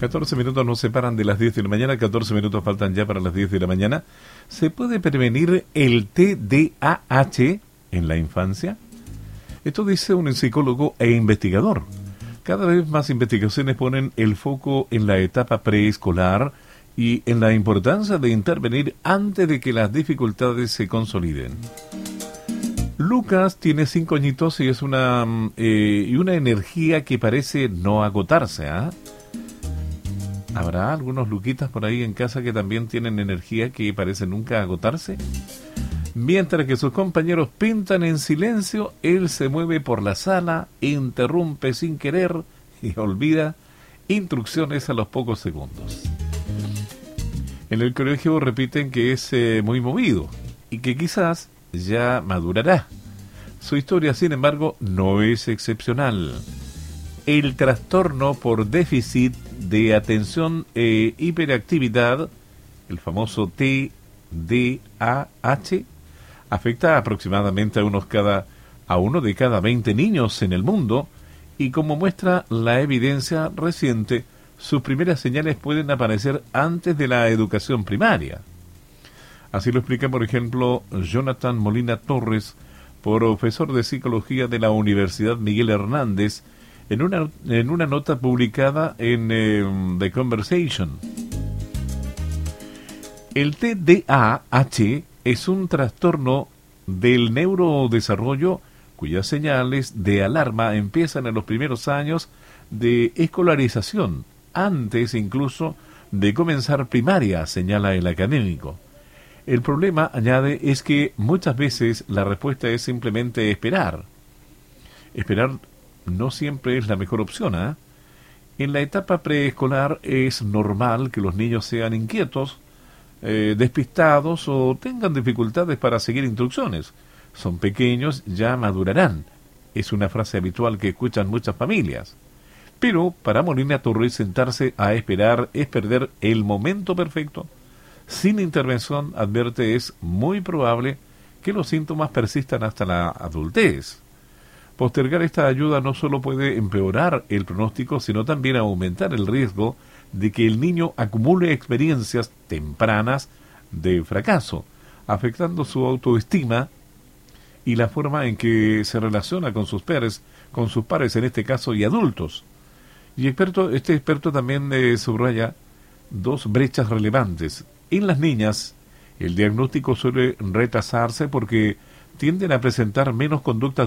14 minutos nos separan de las 10 de la mañana, 14 minutos faltan ya para las 10 de la mañana. ¿Se puede prevenir el TDAH en la infancia? Esto dice un psicólogo e investigador. Cada vez más investigaciones ponen el foco en la etapa preescolar y en la importancia de intervenir antes de que las dificultades se consoliden. Lucas tiene 5 añitos y es una energía que parece no agotarse, ¿ah? ¿Habrá algunos Luquitas por ahí en casa que también tienen energía que parece nunca agotarse? Mientras que sus compañeros pintan en silencio, él se mueve por la sala, interrumpe sin querer y olvida instrucciones a los pocos segundos. En el colegio repiten que es muy movido y que quizás ya madurará. Su historia, sin embargo, no es excepcional. El trastorno por déficit de atención e hiperactividad, el famoso TDAH, afecta aproximadamente a uno de cada 20 niños en el mundo y, como muestra la evidencia reciente, sus primeras señales pueden aparecer antes de la educación primaria. Así lo explica, por ejemplo, Jonathan Molina Torres, profesor de psicología de la Universidad Miguel Hernández, en una nota publicada en The Conversation. El TDAH es un trastorno del neurodesarrollo cuyas señales de alarma empiezan en los primeros años de escolarización, antes incluso de comenzar primaria, señala el académico. El problema, añade, es que muchas veces la respuesta es simplemente esperar. Esperar no siempre es la mejor opción, ¿eh? En la etapa preescolar es normal que los niños sean inquietos, despistados o tengan dificultades para seguir instrucciones. Son pequeños, ya madurarán. Es una frase habitual que escuchan muchas familias. Pero para Molina Torres, sentarse a esperar es perder el momento perfecto. Sin intervención, advierte, es muy probable que los síntomas persistan hasta la adultez. Postergar esta ayuda no solo puede empeorar el pronóstico, sino también aumentar el riesgo de que el niño acumule experiencias tempranas de fracaso, afectando su autoestima y la forma en que se relaciona con sus pares en este caso, y adultos. Y este experto también subraya 2 brechas relevantes. En las niñas, el diagnóstico suele retrasarse porque tienden a presentar menos conductas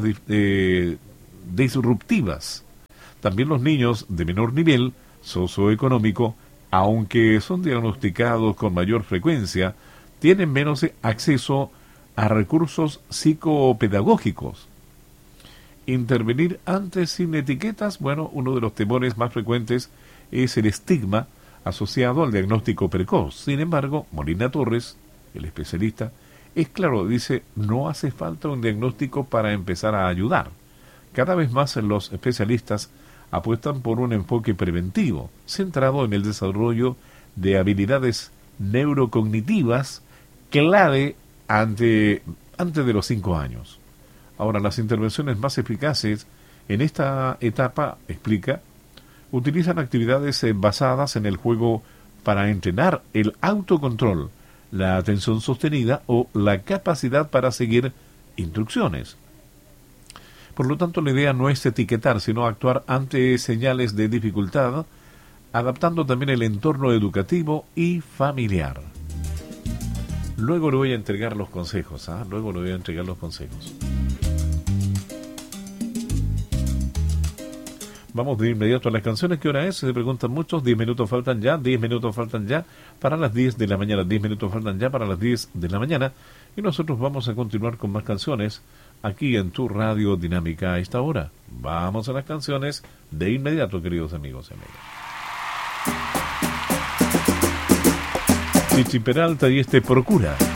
disruptivas. También los niños de menor nivel socioeconómico, aunque son diagnosticados con mayor frecuencia, tienen menos acceso a recursos psicopedagógicos. Intervenir antes sin etiquetas, bueno, uno de los temores más frecuentes es el estigma asociado al diagnóstico precoz. Sin embargo, Molina Torres, el especialista, es claro, dice, no hace falta un diagnóstico para empezar a ayudar. Cada vez más los especialistas apuestan por un enfoque preventivo, centrado en el desarrollo de habilidades neurocognitivas clave antes de los 5 años. Ahora, las intervenciones más eficaces en esta etapa, explica, utilizan actividades basadas en el juego para entrenar el autocontrol, la atención sostenida o la capacidad para seguir instrucciones. Por lo tanto, la idea no es etiquetar, sino actuar ante señales de dificultad, adaptando también el entorno educativo y familiar. Luego le voy a entregar los consejos, Vamos de inmediato a las canciones. ¿Qué hora es? Se preguntan muchos. 10 minutos faltan ya. 10 minutos faltan ya para las 10 de la mañana. 10 minutos faltan ya para las 10 de la mañana. Y nosotros vamos a continuar con más canciones aquí en tu Radio Dinámica a esta hora. Vamos a las canciones de inmediato, queridos amigos y amigas. Chichi Peralta y Procura.